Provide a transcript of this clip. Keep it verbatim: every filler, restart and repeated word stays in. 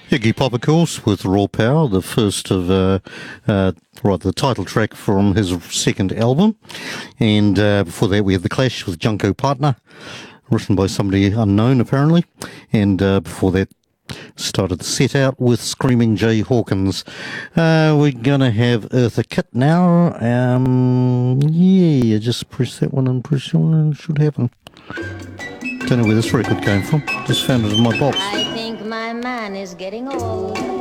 Iggy Pop, of course, with Raw Power, the first of, uh, uh, right, the title track from his second album. And uh, before that, we had The Clash with Junko Partner, written by somebody unknown, apparently. And uh, before that, started the set out with Screaming Jay Hawkins. Uh, we're going to have Eartha Kitt now. Um, yeah, just press that one and press that one and it should happen. Don't know where this record came from. Just found it in my box. I think my man is getting old.